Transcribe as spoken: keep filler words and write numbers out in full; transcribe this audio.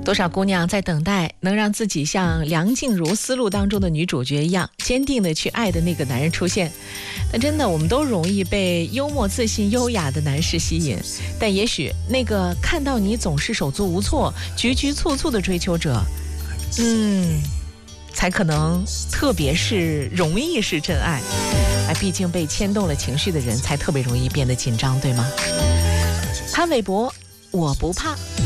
多少姑娘在等待能让自己像梁静茹思路当中的女主角一样坚定的去爱的那个男人出现。但真的我们都容易被幽默自信优雅的男士吸引，但也许那个看到你总是手足无措局局促促的追求者，嗯才可能特别是容易是真爱。哎，毕竟被牵动了情绪的人才特别容易变得紧张，对吗？潘玮柏，我不怕。